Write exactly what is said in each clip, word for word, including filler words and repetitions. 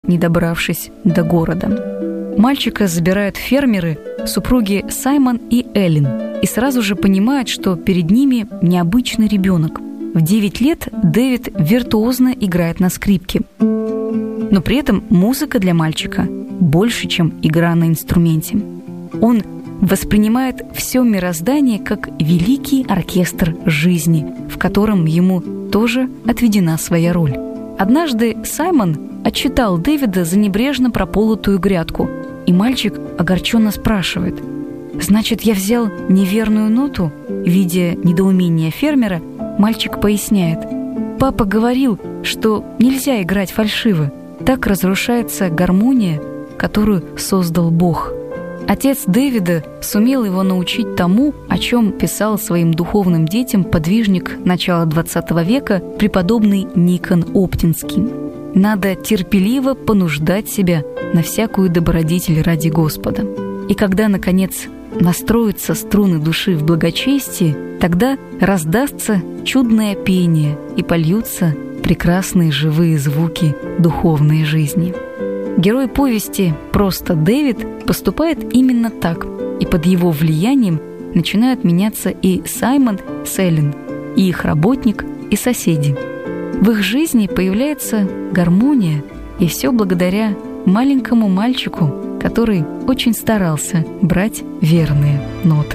не добравшись до города. Мальчика забирают фермеры, супруги Саймон и Эллен, и сразу же понимают, что перед ними необычный ребенок. В девять лет Дэвид виртуозно играет на скрипке. Но при этом музыка для мальчика больше, чем игра на инструменте. Он воспринимает все мироздание как великий оркестр жизни, в котором ему тоже отведена своя роль. Однажды Саймон отчитал Дэвида за небрежно прополотую грядку, и мальчик огорченно спрашивает: «Значит, я взял неверную ноту?» Видя недоумение фермера, мальчик поясняет: «Папа говорил, что нельзя играть фальшиво. Так разрушается гармония, которую создал Бог». Отец Дэвида сумел его научить тому, о чем писал своим духовным детям подвижник начала двадцатого века преподобный Никон Оптинский. Надо терпеливо понуждать себя на всякую добродетель ради Господа. И когда, наконец, настроятся струны души в благочестии, тогда раздастся чудное пение и польются прекрасные живые звуки духовной жизни. Герой повести «Просто Дэвид» поступает именно так, и под его влиянием начинают меняться и Саймон с Эллен, и их работник, и соседи. В их жизни появляется гармония, и все благодаря маленькому мальчику, который очень старался брать верные ноты.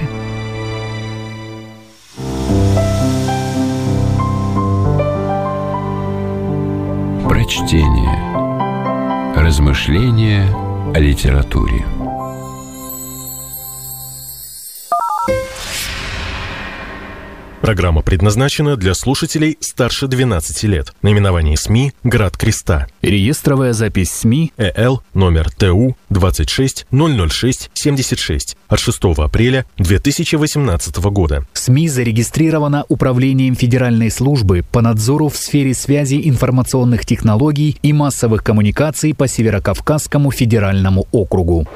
Прочтение. Размышления о литературе. Программа предназначена для слушателей старше двенадцати лет. Наименование СМИ «Град Креста». Реестровая запись СМИ ЭЛ номер ТУ двадцать шесть ноль ноль шесть семьдесят шесть от шестого апреля две тысячи восемнадцатого года. СМИ зарегистрирована Управлением Федеральной службы по надзору в сфере связи информационных технологий и массовых коммуникаций по Северокавказскому федеральному округу.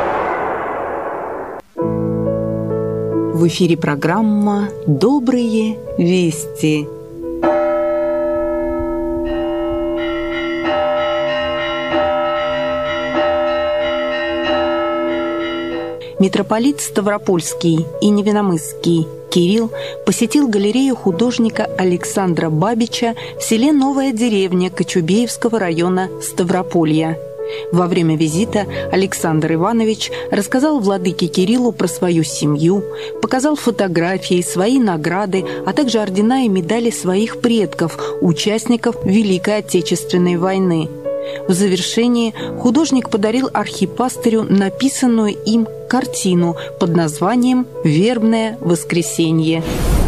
В эфире программа «Добрые вести». Митрополит Ставропольский и Невиномысский Кирилл посетил галерею художника Александра Бабича в селе Новая Деревня Кочубеевского района Ставрополья. Во время визита Александр Иванович рассказал владыке Кириллу про свою семью, показал фотографии, свои награды, а также ордена и медали своих предков, участников Великой Отечественной войны. В завершении художник подарил архипастырю написанную им картину под названием «Вербное воскресенье».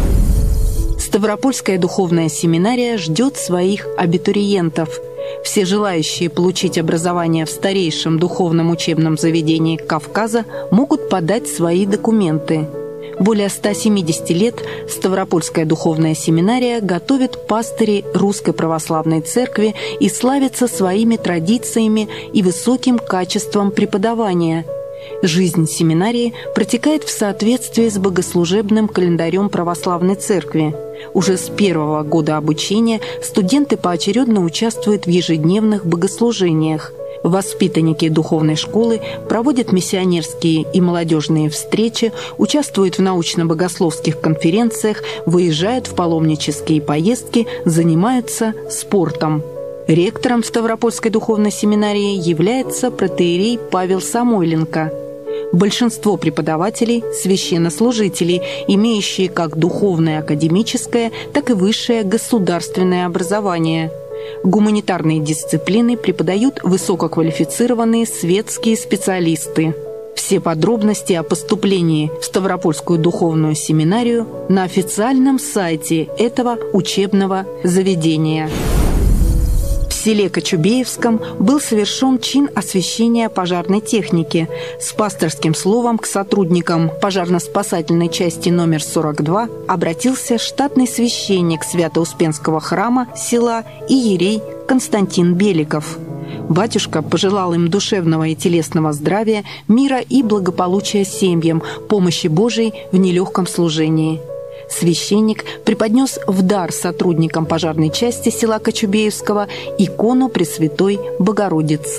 Ставропольская духовная семинария ждет своих абитуриентов. Все желающие получить образование в старейшем духовном учебном заведении Кавказа могут подать свои документы. Более ста семидесяти лет Ставропольская духовная семинария готовит пастырей Русской Православной Церкви и славится своими традициями и высоким качеством преподавания. Жизнь семинарии протекает в соответствии с богослужебным календарем Православной Церкви. Уже с первого года обучения студенты поочередно участвуют в ежедневных богослужениях. Воспитанники духовной школы проводят миссионерские и молодежные встречи, участвуют в научно-богословских конференциях, выезжают в паломнические поездки, занимаются спортом. Ректором Ставропольской духовной семинарии является протоиерей Павел Самойленко. Большинство преподавателей – священнослужители, имеющие как духовное академическое, так и высшее государственное образование. Гуманитарные дисциплины преподают высококвалифицированные светские специалисты. Все подробности о поступлении в Ставропольскую духовную семинарию на официальном сайте этого учебного заведения. В селе Кочубеевском был совершен чин освящения пожарной техники. С пасторским словом к сотрудникам пожарно-спасательной части номер сорок два обратился штатный священник Свято-Успенского храма села иерей Константин Беликов. Батюшка пожелал им душевного и телесного здравия, мира и благополучия семьям, помощи Божией в нелегком служении. Священник преподнес в дар сотрудникам пожарной части села Кочубеевского икону Пресвятой Богородицы.